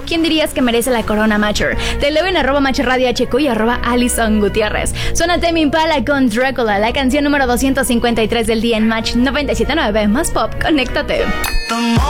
¿quién dirías que merece la corona Macher? Te leo en @MacherRadioHQ y @Alison Gutiérrez. Suena Tame Impala con Dracula, la canción número 253 del día en Match 97.9. Más pop, conéctate.